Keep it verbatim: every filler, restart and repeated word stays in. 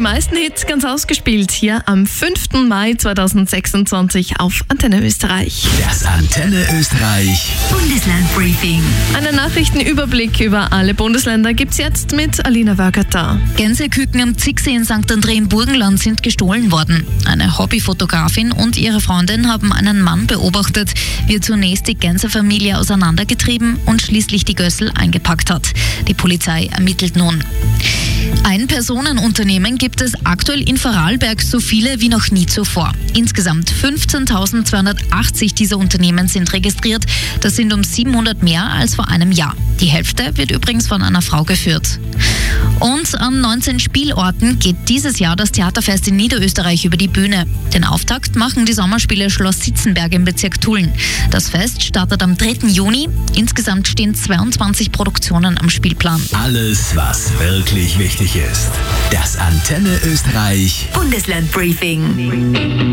meisten Hits ganz ausgespielt hier am fünften Mai zweitausendsechsundzwanzig auf Antenne Österreich. Das Antenne Österreich Bundesland-Briefing. Einen Nachrichtenüberblick über alle Bundesländer gibt's jetzt mit Alina Wörgert. Gänseküken am Zicksee in Sankt André im Burgenland sind gestohlen worden. Eine Hobbyfotografin und ihre Freundin haben einen Mann beobachtet, wie er zunächst die Gänsefamilie auseinandergetrieben und schließlich die Gössel eingepackt hat. Die Polizei ermittelt nun. Ein-Personen-Unternehmen gibt es aktuell in Vorarlberg so viele wie noch nie zuvor. Insgesamt fünfzehntausendzweihundertachtzig dieser Unternehmen sind registriert. Das sind um siebenhundert mehr als vor einem Jahr. Die Hälfte wird übrigens von einer Frau geführt. Und an neunzehn Spielorten geht dieses Jahr das Theaterfest in Niederösterreich über die Bühne. Den Auftakt machen die Sommerspiele Schloss Sitzenberg im Bezirk Tulln. Das Fest startet am dritten Juni. Insgesamt stehen zweiundzwanzig Produktionen am Spielplan. Alles, was wirklich wichtig ist. Das Antenne Österreich Bundesland-Briefing.